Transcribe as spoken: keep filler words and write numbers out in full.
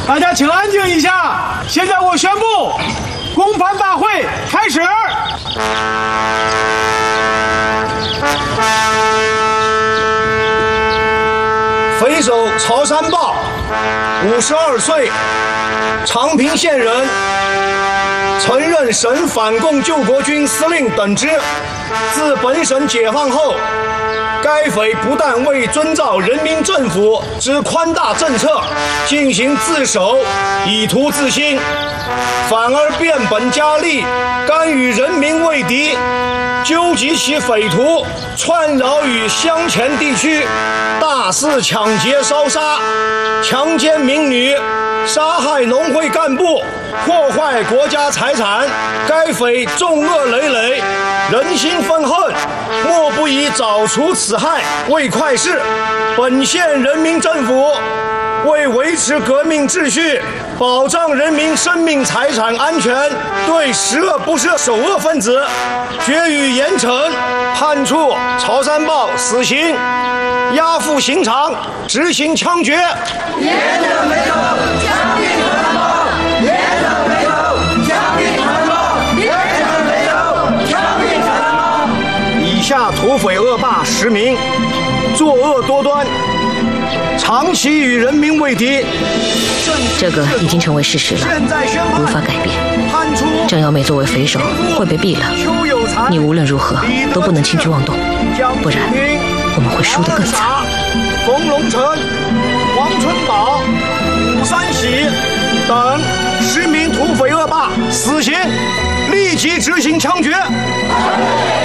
大家请安静一下。现在我宣布，公判大会开始。 匪首曹三豹，五十二岁，长平县人，曾任省反共救国军司令等职。自本省解放后，该匪不但未遵照人民政府之宽大政策进行自首，以图自新，反而变本加厉，干与人民为敌，纠集其匪徒，窜扰于乡前地区，大肆抢劫烧杀，强奸民女，杀害农会干部，破坏国家财产。该匪众恶累累，人心愤恨，莫不以早除此害为快事。本县人民政府为维持革命秩序，保障人民生命财产安全，对十恶不赦首恶分子决予严惩，判处曹三豹死刑，押赴刑场执行枪决。 严正没有，枪毙传报；严正没有，枪毙传报；严正没有，枪毙传报。 以下土匪恶霸十名，作恶多端，长期与人民为敌。 这个已经成为事实了，无法改变。郑耀美作为匪首会被毙了，你无论如何都不能轻举妄动，不然我们会输得更惨。 冯龙成、王春宝、武三喜等十名土匪恶霸死刑，立即执行枪决。